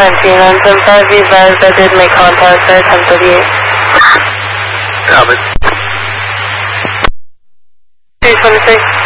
17975, be advised I did make contact at 1038. Copy. 226.